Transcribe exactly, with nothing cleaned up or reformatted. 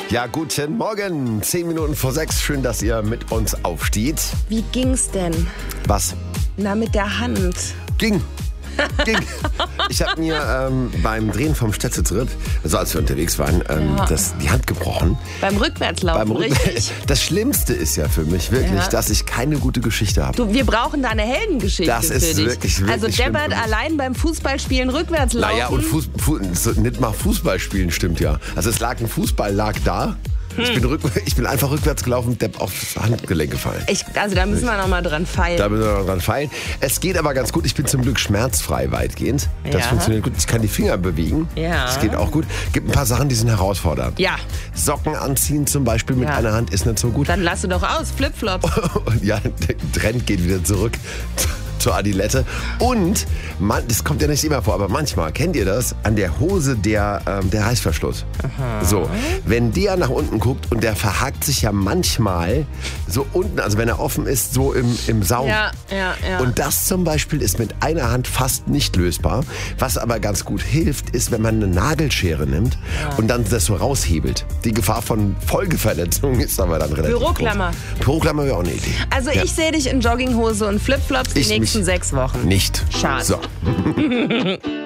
Ja, guten Morgen. Zehn Minuten vor sechs. Schön, dass ihr mit uns aufsteht. Wie ging's denn? Was? Na, mit der Hand. Ging. Ging. Ich habe mir ähm, beim Drehen vom Städtetritt, also als wir unterwegs waren, ähm, Ja. das, die Hand gebrochen. Beim Rückwärtslaufen, Beim Rück- richtig? Das Schlimmste ist ja für mich wirklich, Ja. dass ich keine gute Geschichte habe. Du, wir brauchen da eine Heldengeschichte Das ist für dich. wirklich, wirklich also schlimm Deppert für mich. allein beim Fußballspielen rückwärts laufen. Naja, und Fuß, Fuß, nicht mal Fußball spielen stimmt ja. Also es lag ein Fußball, lag da. Ich, bin rück, ich bin einfach rückwärts gelaufen, Depp aufs Handgelenk gefallen. Ich, also da müssen wir noch mal dran feilen. Da müssen wir noch dran feilen. Es geht aber ganz gut. Ich bin zum Glück schmerzfrei weitgehend. Das Ja. funktioniert gut. Ich kann die Finger bewegen. Ja. Das geht auch gut. Gibt ein paar Sachen, die sind herausfordernd. Ja. Socken anziehen zum Beispiel mit Ja. einer Hand ist nicht so gut. Dann lass du doch aus, Flipflops. Und ja, der Trend geht wieder zurück zur Adilette. Und, man, das kommt ja nicht immer vor, aber manchmal, kennt ihr das? An der Hose der, ähm, der Reißverschluss. So, wenn der nach unten guckt und der verhakt sich ja manchmal so unten, also wenn er offen ist, so im, im Saum. Ja, ja, ja. Und das zum Beispiel ist mit einer Hand fast nicht lösbar. Was aber ganz gut hilft, ist, wenn man eine Nagelschere nimmt und dann das so raushebelt. Die Gefahr von Folgeverletzungen ist aber dann relativ Büroklammer. groß. Büroklammer wäre auch eine Idee. Also Ja. ich sehe dich in Jogginghose und Flipflops die Ich nächsten mich sechs Wochen. Nicht. Schade. So.